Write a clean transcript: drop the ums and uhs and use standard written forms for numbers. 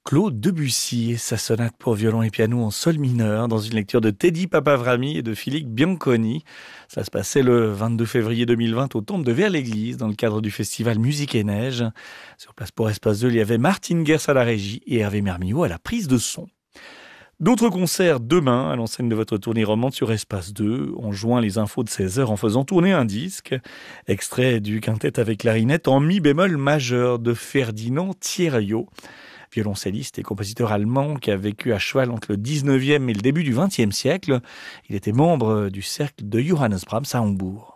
Claude Debussy et sa sonate pour violon et piano en sol mineur dans une lecture de Teddy Papavrami et de Philippe Bianconi. Ça se passait le 22 février 2020 au Temple de Vers-l'Église dans le cadre du festival Musique et Neige. Sur place pour Espace 2, il y avait Martine Guers à la régie et Hervé Mermillot à la prise de son. D'autres concerts demain à l'enseigne de votre tournée romande sur Espace 2. On joint les infos de 16h en faisant tourner un disque. Extrait du quintet avec clarinette en mi bémol majeur de Ferdinand Thierriot, violoncelliste et compositeur allemand qui a vécu à cheval entre le 19e et le début du 20e siècle. Il était membre du cercle de Johannes Brahms à Hambourg.